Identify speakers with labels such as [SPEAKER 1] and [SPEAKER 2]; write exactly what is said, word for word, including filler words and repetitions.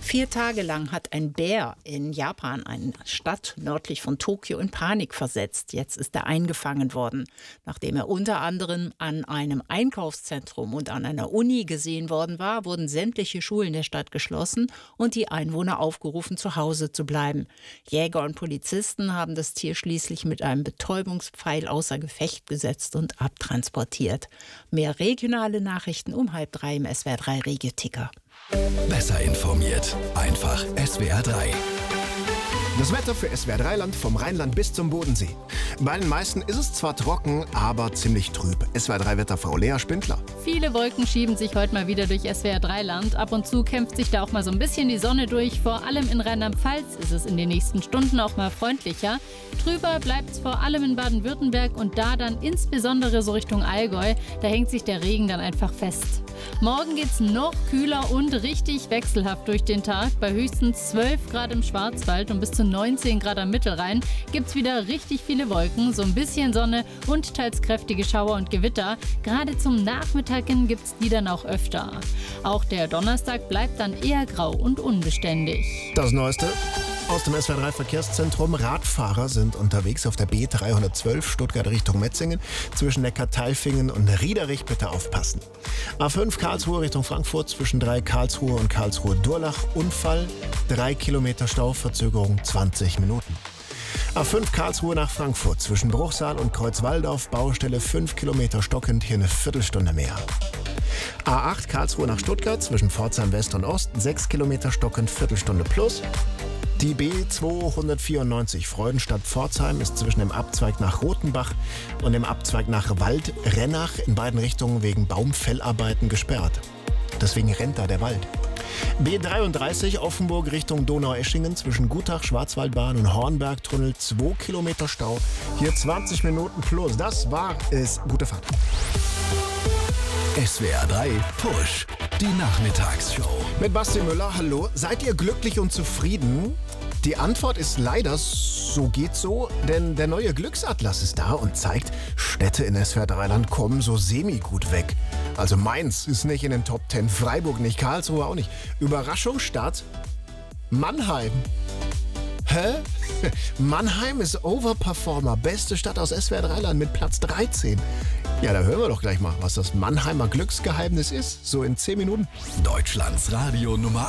[SPEAKER 1] Vier Tage lang hat ein Bär in Japan, eine Stadt nördlich von Tokio, in Panik versetzt. Jetzt ist er eingefangen worden, nachdem er unter anderem an einem Einkaufszentrum und an einer Uni gesehen worden war, wurden sämtliche Schulen der Stadt geschlossen und die Einwohner aufgerufen, zu Hause zu bleiben. Jäger und Polizisten haben das Tier schließlich mit einem Betäubungspfeil außer Gefecht gesetzt und abtransportiert. Mehr regionale Nachrichten um halb drei im S W R drei Regio-Ticker.
[SPEAKER 2] Besser informiert. Einfach S W R drei.
[SPEAKER 3] Das Wetter für S W R drei Land vom Rheinland bis zum Bodensee. Bei den meisten ist es zwar trocken, aber ziemlich trüb. S W R drei Wetterfrau Lea Spindler.
[SPEAKER 4] Viele Wolken schieben sich heute mal wieder durch S W R drei Land. Ab und zu kämpft sich da auch mal so ein bisschen die Sonne durch. Vor allem in Rheinland-Pfalz ist es in den nächsten Stunden auch mal freundlicher. Trüber bleibt es vor allem in Baden-Württemberg und da dann insbesondere so Richtung Allgäu. Da hängt sich der Regen dann einfach fest. Morgen geht es noch kühler und richtig wechselhaft durch den Tag. Bei höchstens zwölf Grad im Schwarzwald und bis zu neunzehn Grad am Mittelrhein gibt es wieder richtig viele Wolken, so ein bisschen Sonne und teils kräftige Schauer und Gewitter. Gerade zum Nachmittag hin gibt es die dann auch öfter. Auch der Donnerstag bleibt dann eher grau und unbeständig.
[SPEAKER 3] Das Neueste aus dem S W R drei Verkehrszentrum. Radfahrer sind unterwegs auf der B dreihundertzwölf Stuttgart Richtung Metzingen. Zwischen Neckartaifingen und Riederich bitte aufpassen. A fünf Karlsruhe Richtung Frankfurt zwischen drei Karlsruhe und Karlsruhe-Durlach. Unfall, drei Kilometer Stau, Verzögerung zwanzig Minuten. A fünf Karlsruhe nach Frankfurt zwischen Bruchsal und Kreuzwaldorf. Baustelle fünf Kilometer stockend, hier eine Viertelstunde mehr. A acht Karlsruhe nach Stuttgart zwischen Pforzheim West und Ost. sechs Kilometer stockend, Viertelstunde plus. Die B zweihundertvierundneunzig Freudenstadt-Pforzheim ist zwischen dem Abzweig nach Rothenbach und dem Abzweig nach Wald-Rennach in beiden Richtungen wegen Baumfellarbeiten gesperrt. Deswegen rennt da der Wald. B dreiunddreißig Offenburg Richtung Donaueschingen zwischen Gutach, Schwarzwaldbahn und Hornbergtunnel. zwei Kilometer Stau. Hier zwanzig Minuten plus. Das war es. Gute Fahrt.
[SPEAKER 2] S W R drei Push. Die Nachmittagsshow.
[SPEAKER 3] Mit Basti Müller, hallo. Seid ihr glücklich und zufrieden? Die Antwort ist leider, so geht so, denn der neue Glücksatlas ist da und zeigt, Städte in S W R drei Land kommen so semi-gut weg. Also Mainz ist nicht in den Top Ten, Freiburg nicht, Karlsruhe auch nicht. Überraschungsstadt Mannheim. Hä? Mannheim ist Overperformer, beste Stadt aus S W R drei Land mit Platz dreizehn. Ja, da hören wir doch gleich mal, was das Mannheimer Glücksgeheimnis ist, so in zehn Minuten.
[SPEAKER 2] Deutschlands Radio Nummer